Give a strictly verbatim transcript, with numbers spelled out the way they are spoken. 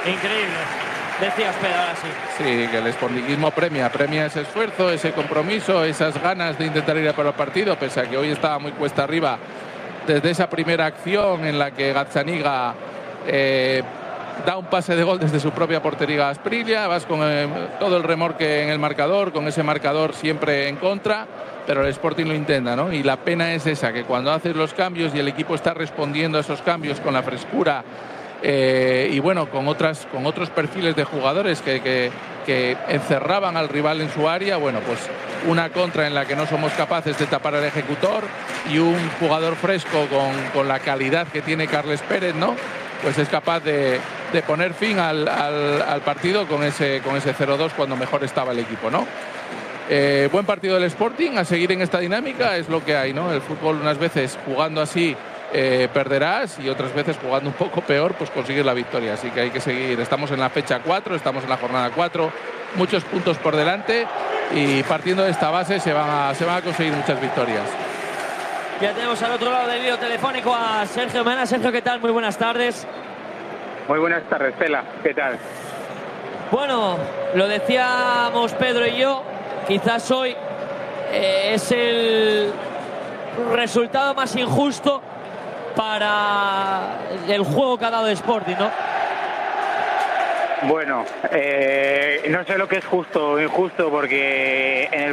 Increíble. Decías, Pedro, ahora sí. Sí, que el sportinguismo premia, premia ese esfuerzo, ese compromiso, esas ganas de intentar ir a por el partido, pese a que hoy estaba muy cuesta arriba desde esa primera acción en la que Gazzaniga eh, da un pase de gol desde su propia portería a Asprilla. Vas con eh, todo el remorque en el marcador, con ese marcador siempre en contra, pero el Sporting lo intenta, ¿no? Y la pena es esa, que cuando haces los cambios y el equipo está respondiendo a esos cambios con la frescura eh, y bueno, con otras con otros perfiles de jugadores que, que, que encerraban al rival en su área, bueno, pues una contra en la que no somos capaces de tapar al ejecutor y un jugador fresco con, con la calidad que tiene Carles Pérez, ¿no? Pues es capaz de, de poner fin al, al, al partido con ese, con ese cero dos cuando mejor estaba el equipo, ¿no? Eh, buen partido del Sporting, a seguir en esta dinámica, es lo que hay, ¿no? El fútbol unas veces jugando así eh, perderás y otras veces jugando un poco peor pues conseguir la victoria, así que hay que seguir. Estamos en la fecha cuatro, estamos en la jornada cuatro, muchos puntos por delante y partiendo de esta base se van a, se van a conseguir muchas victorias. Ya tenemos al otro lado del vídeo telefónico a Sergio Mena. Sergio, ¿qué tal? Muy buenas tardes. Muy buenas tardes, Pela. ¿Qué tal? Bueno, lo decíamos Pedro y yo, quizás hoy eh, es el resultado más injusto para el juego que ha dado Sporting, ¿no? Bueno, eh, no sé lo que es justo o injusto, porque en el